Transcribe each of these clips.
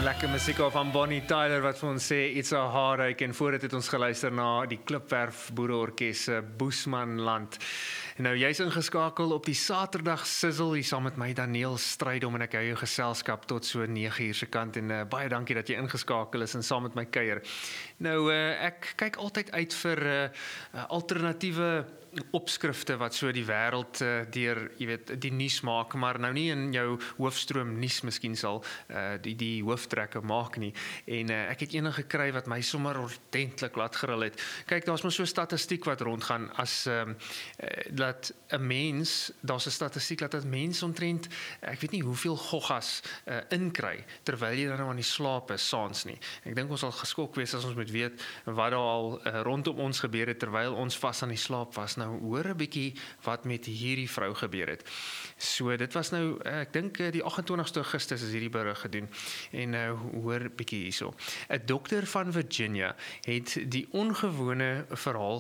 Lekker musiek van Bonnie Tyler wat vir ons sê It's a Heartache, en voordat het ons geluister na die Klipwerf Boereorkes Boesmanland. Nou jy's ingeskakel op die Saterdag Sizzle hier saam met my Daniel Strydom, en ek hou jou geselskap tot so 9:00 se kant, en baie dankie dat jy ingeskakel is en saam met my kuier. Nou ek kyk altyd uit vir alternatiewe opskrifte wat so die wêreld deur, jy weet, die nuus maak, maar nou nie in jou hoofstroom nuus miskien sal die hooftrekke maak nie. En ek het ene gekry wat my sommer ordentlik laat geril het. Kyk, daar's maar so statistiek wat rondgaan as dat 'n mens, daar's 'n statistiek dat 'n mens omtrent, ek weet nie hoeveel goggas inkry terwyl jy dan nou aan die slaap is saans nie. Ek dink ons sal geskok wees as ons moet weet wat daar al rondom ons gebeur het terwyl ons vas aan die slaap was. Nou hoor 'n bietjie wat met hierdie vrou gebeur het. So dit was nou, ek dink die 28ste Augustus is hierdie berig gedoen. En hoor bietjie hierso. 'n Dokter van Virginia het die ongewone verhaal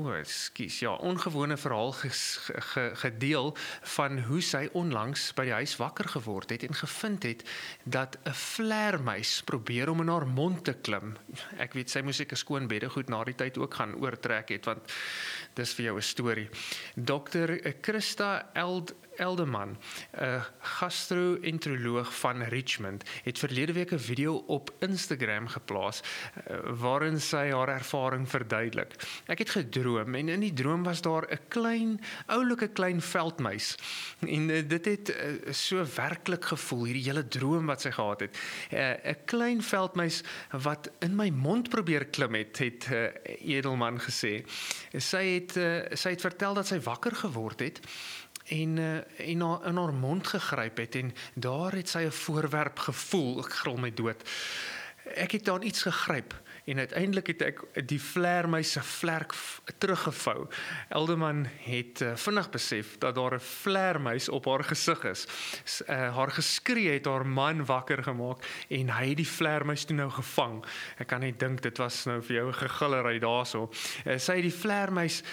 gedeel van hoe sy onlangs by die huis wakker geword het en gevind het dat 'n vleermuis probeer om in haar mond te klim. Ek weet sy moes seker skoon beddegoed na die tyd ook gaan oortrek het, want dis vir jou 'n storie. Dr. Christa Elderman, 'n gastro-enteroloog van Richmond, het verlede week 'n video op Instagram geplaas waarin sy haar ervaring verduidelik. Ek het gedroom en in die droom was daar 'n oulike klein veldmuis. En dit het so werklik gevoel, hierdie hele droom wat sy gehad het. 'n klein veldmuis wat in my mond probeer klim het Edelman gesê. Sy het vertel dat sy wakker geword het en in haar mond gegryp het, en daar het sy 'n voorwerp gevoel. Ek gril my dood. Ek het aan iets gegryp en uiteindelik het ek die vleermuis se vlerk teruggevou. Elderman het vinnig besef dat daar 'n vleermuis op haar gesig is. Haar geskree het haar man wakker gemaak en hy het die vleermuis toe nou gevang. Ek kan net dink dit was nou vir jou 'n gegillery daarso. Sy het die vleermuis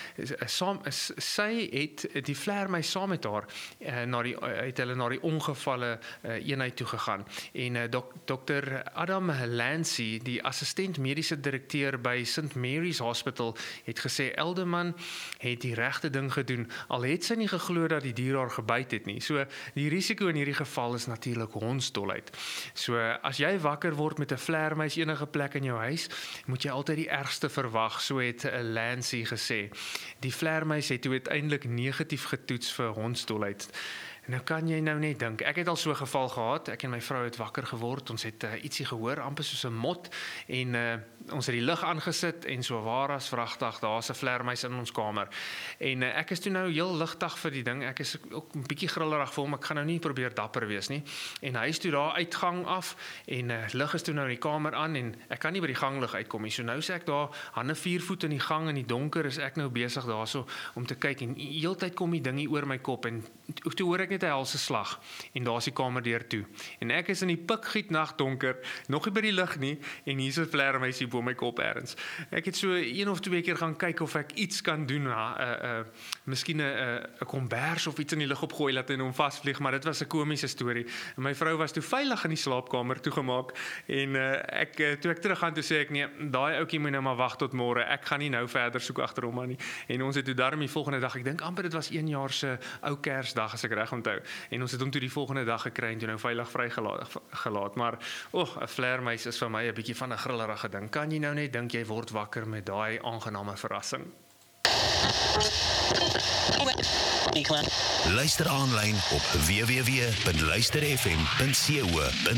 saam met haar na die ongevalle eenheid toe gegaan. En Dr. Adam Lancy, die assistent mediese direkteur by St. Mary's Hospital, het gesê Elderman het die regte ding gedoen, al het sy nie geglo dat die dier haar gebyt het nie. So die risiko in hierdie geval is natuurlik hondsdolheid. So as jy wakker word met 'n vleermuis enige plek in jou huis, moet jy altyd die ergste verwag, so het Lancy gesê. Die vleermuis het toe uiteindelik negatief getoets vir hondsdolheid. Nou kan jy nou net dink, ek het al so 'n geval gehad, ek en my vrou het wakker geword, ons het ietsie gehoor, amper soos 'n mot, en ons het die lig aangesit, en so waar as vragtig, daar's 'n vleermuis in ons kamer. En ek is toe nou heel ligtig vir die ding, ek is ook 'n bietjie grillerig vir hom, ek gaan nou nie probeer dapper wees nie. En hy is toe daar uitgang af, en lig is toe nou in die kamer aan, en ek kan nie by die ganglig uitkom nie. So nou sê ek daar, hande 4 voet in die gang, in die donker is ek nou besig daarso om te kyk, en heeltyd kom die ding hier oor my kop, en toe hoor ek net 'n helse slag, en daar is die kamerdeur toe. En ek is in die pikgiet nagdonker, nog nie by die lig nie, en hier is 'n vleermuis hier bo my kop ergens. Ek het so 1 of 2 keer gaan kyk of ek iets kan doen, miskien 'n kombers of iets in die lug opgooi, laat hy hom vasvlieg, maar dit was 'n komiese storie. En my vrou was toe veilig in die slaapkamer toegemaak, en toe ek terug gaan, toe sê ek, nee, daai ouetjie moet nou maar wag tot môre, ek gaan nie nou verder soek agter hom aan nie. En ons het toe daarom die volgende dag, ek dink amper dit was 1 jaar se ou Kersdag, as ek reg onthou, en ons het hom toe die volgende dag gekry en toe nou veilig vrygelaat. Maar 'n vleermuis is vir my 'n bietjie van 'n grillerige ding. Kan jy nou net dink jy word wakker met daai aangename verrassing? Luister aanlyn op www.luisterfm.co.za.